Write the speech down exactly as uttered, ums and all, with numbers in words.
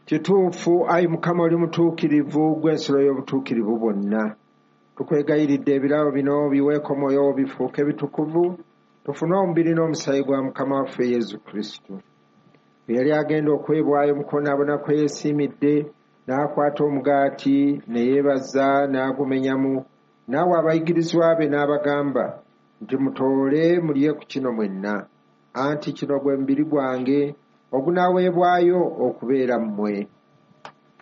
kituufu ayi Mukama oli mutuukirivu gw'ensolo y'obutuukirivu bwonna. Tukwegayiridde ebirabo bino biweeko mwoyo bifuuke bitukuvu, tufune omubiri n'omusaayi gwa Mukama waffe Yesu Kristo. Bwe yali agenda okwebwayo mu kubonaabona kwe yeesiimidde, n'akwata omugaati ne yeebaza n'agumenyamu, n'awa abayigirizwa be n'abagamba nti, mutoole mulye ku kino mwenna, anti kino gwe mubiri gwange ogunaaweebwayo okubeera mmwe.